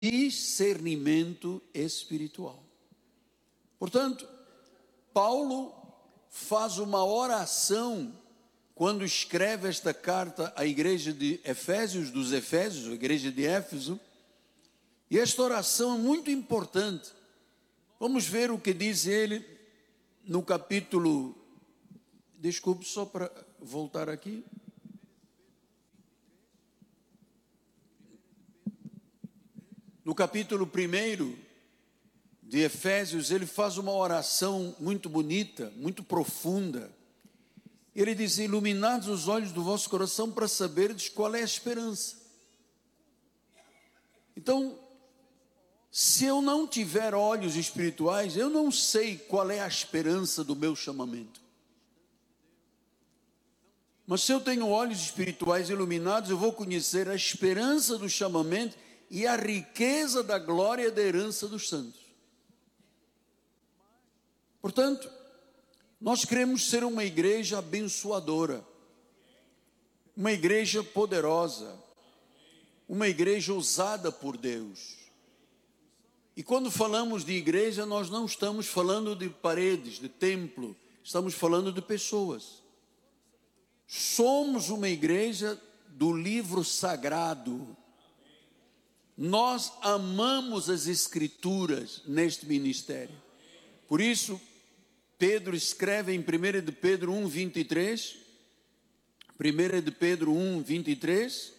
discernimento espiritual. Portanto, Paulo faz uma oração quando escreve esta carta à igreja de Efésios, a igreja de Éfeso, e esta oração é muito importante. Vamos ver o que diz ele no capítulo, desculpe, só para voltar aqui. No capítulo 1 de Efésios, ele faz uma oração muito bonita, muito profunda. Ele diz: iluminados os olhos do vosso coração para saberdes qual é a esperança. Então, se eu não tiver olhos espirituais, eu não sei qual é a esperança do meu chamamento. Mas se eu tenho olhos espirituais iluminados, eu vou conhecer a esperança do chamamento e a riqueza da glória da herança dos santos. Portanto, nós queremos ser uma igreja abençoadora, uma igreja poderosa, uma igreja usada por Deus. E quando falamos de igreja, nós não estamos falando de paredes, de templo, estamos falando de pessoas. Somos uma igreja do livro sagrado. Nós amamos as Escrituras neste ministério. Por isso, Pedro escreve em 1 de Pedro 1, 23, 1 de Pedro 1, 23,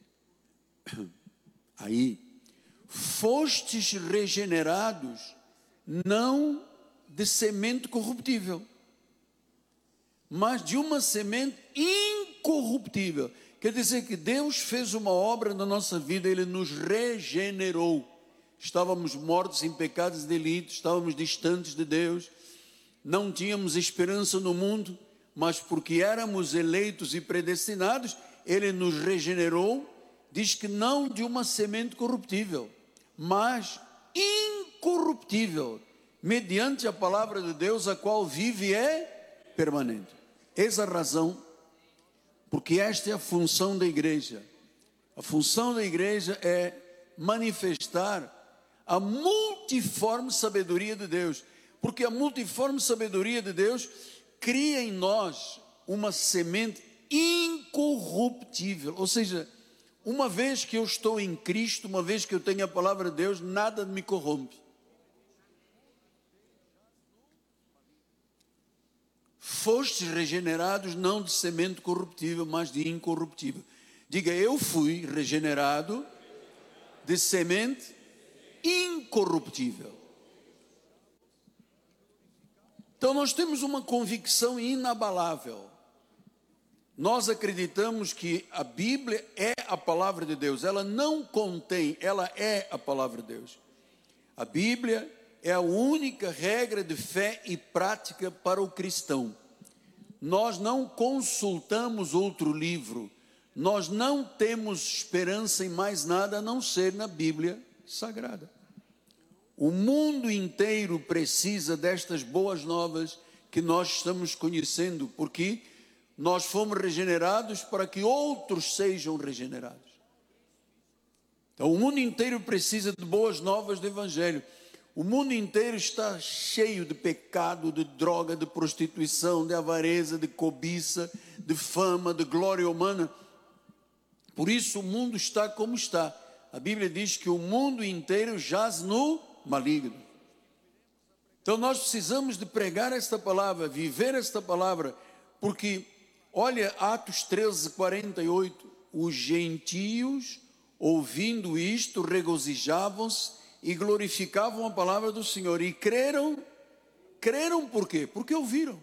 aí, fostes regenerados, não de semente corruptível, mas de uma semente incorruptível. Quer dizer que Deus fez uma obra na nossa vida, Ele nos regenerou. Estávamos mortos em pecados e delitos, estávamos distantes de Deus, não tínhamos esperança no mundo, mas porque éramos eleitos e predestinados, Ele nos regenerou. Diz que não de uma semente corruptível, mas incorruptível, mediante a palavra de Deus, a qual vive e é permanente. Essa é a razão, porque esta é a função da igreja. A função da igreja é manifestar a multiforme sabedoria de Deus, porque a multiforme sabedoria de Deus cria em nós uma semente incorruptível, ou seja, uma vez que eu estou em Cristo, uma vez que eu tenho a palavra de Deus, nada me corrompe. Fostes regenerados não de semente corruptível, mas de incorruptível. Diga: eu fui regenerado de semente incorruptível. Então nós temos uma convicção inabalável. Nós acreditamos que a Bíblia é a palavra de Deus. Ela não contém, ela é a palavra de Deus. A Bíblia é a única regra de fé e prática para o cristão. Nós não consultamos outro livro. Nós não temos esperança em mais nada a não ser na Bíblia Sagrada. O mundo inteiro precisa destas boas novas que nós estamos conhecendo, porque nós fomos regenerados para que outros sejam regenerados. Então o mundo inteiro precisa de boas novas do Evangelho. O mundo inteiro está cheio de pecado, de droga, de prostituição, de avareza, de cobiça, de fama, de glória humana. Por isso o mundo está como está. A Bíblia diz que o mundo inteiro jaz no maligno. Então nós precisamos de pregar esta palavra, viver esta palavra, porque olha Atos 13, 48, os gentios, ouvindo isto, regozijavam-se e glorificavam a palavra do Senhor, e creram por quê? Porque ouviram.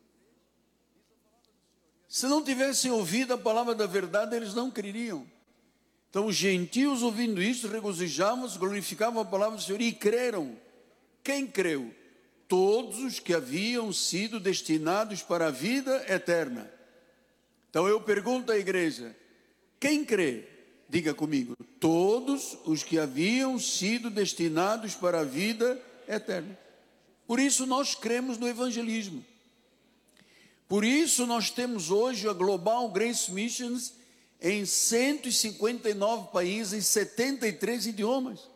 Se não tivessem ouvido a palavra da verdade, eles não creriam. Então os gentios, ouvindo isto, regozijavam-se, glorificavam a palavra do Senhor e creram. Quem creu? Todos os que haviam sido destinados para a vida eterna. Então eu pergunto à igreja: quem crê? Diga comigo: todos os que haviam sido destinados para a vida eterna. Por isso nós cremos no evangelismo. Por isso nós temos hoje a Global Grace Missions em 159 países, em 73 idiomas.